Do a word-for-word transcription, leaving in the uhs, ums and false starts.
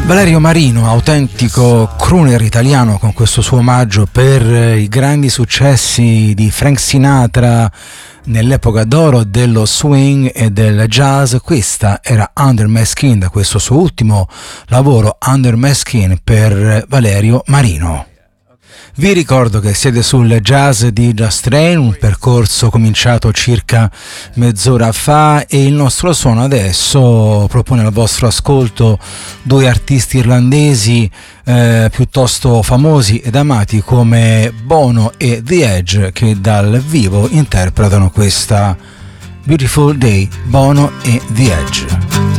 Valerio Marino, autentico crooner italiano, con questo suo omaggio per i grandi successi di Frank Sinatra nell'epoca d'oro dello swing e del jazz. Questa era Under My Skin, da questo suo ultimo lavoro Under My Skin per Valerio Marino. Vi ricordo che siete sul Jazz di Just Train, un percorso cominciato circa mezz'ora fa, e il nostro suono adesso propone al vostro ascolto due artisti irlandesi eh, piuttosto famosi ed amati come Bono e The Edge, che dal vivo interpretano questa Beautiful Day, Bono e The Edge.